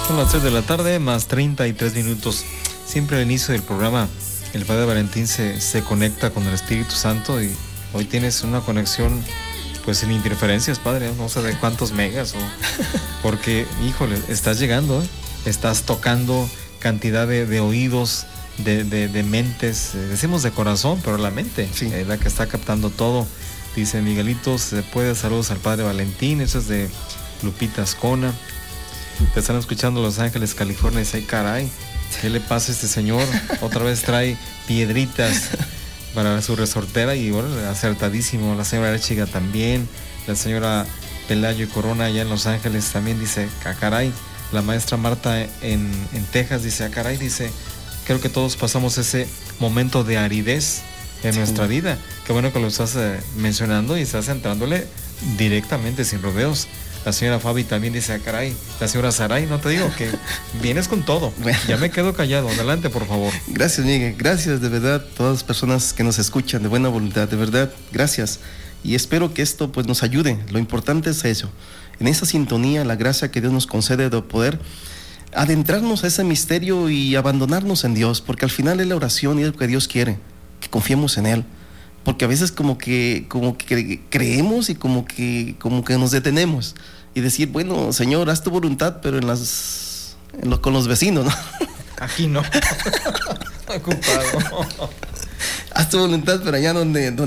Son las 3 de la tarde, más 33 minutos. Siempre al inicio del programa, el Padre Valentín se conecta con el Espíritu Santo y hoy tienes una conexión, pues sin interferencias, Padre. No sé de cuántos megas, porque, híjole, estás llegando, estás tocando cantidad de oídos, de mentes, decimos de corazón, pero la mente, sí, es la que está captando todo. Dice Miguelito, se puede, saludos al Padre Valentín. Eso es de Lupita Ascona. Te están escuchando Los Ángeles, California. Dice, ay, caray, ¿qué le pasa a este señor? Otra vez trae piedritas para su resortera y bueno, acertadísimo. La señora Echiga también. La señora Pelayo y Corona allá en Los Ángeles también dice, ah, caray. La maestra Marta en Texas dice, ah, caray, dice, creo que todos pasamos ese momento de aridez en nuestra vida. Qué bueno que lo estás mencionando y estás entrándole directamente, sin rodeos. La señora Fabi también dice, ah, caray. La señora Saray, no te digo que vienes con todo. Ya me quedo callado. Adelante, por favor. Gracias, Miguel. Gracias, de verdad, todas las personas que nos escuchan de buena voluntad. De verdad, gracias. Y espero que esto pues nos ayude. Lo importante es eso. En esa sintonía, la gracia que Dios nos concede de poder adentrarnos a ese misterio y abandonarnos en Dios. Porque al final es la oración y es lo que Dios quiere. Que confiemos en Él. Porque a veces como que creemos y como que nos detenemos. Y decir, bueno, Señor, haz tu voluntad, pero con los vecinos, ¿no? Aquí no. Ocupado. Haz tu voluntad, pero allá donde